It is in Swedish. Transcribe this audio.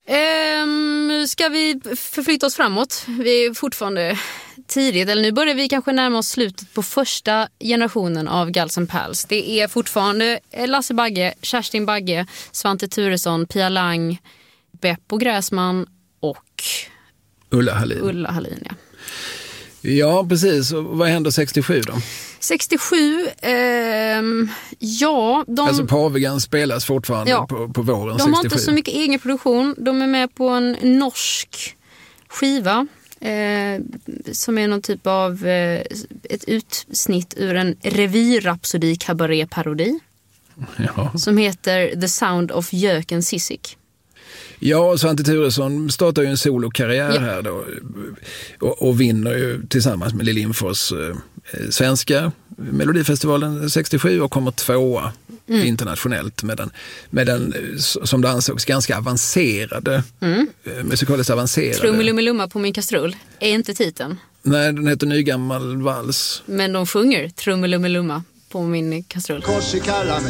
Ska vi förflytta oss framåt? Vi är fortfarande tidigt, eller nu börjar vi kanske närma oss slutet på första generationen av Guls N' Pals. Det är fortfarande Lasse Bagge, Kerstin Bagge, Svante Thuresson, Pia Lang, Beppo Gräsman och Ulla Hallin, ja. Ja, precis. Och vad händer 67 då? 67, Alltså Pavigan spelas fortfarande på våren 67. De har inte så mycket egen produktion. De är med på en norsk skiva som är någon typ av ett utsnitt ur en revyrrapsodi-kabaré-parodi som heter The Sound of Jöken Sissik. Ja, Svante Thuresson startar ju en solokarriär här då och vinner ju tillsammans med Lill Lindfors svenska Melodifestivalen 67 och kommer tvåa internationellt med den som det ansågs ganska avancerade, musikaliskt avancerade. Trummelummelumma på min kastrull är inte titeln. Nej, den heter Nygammal vals. Men de sjunger Trummelummelumma på min kastrull.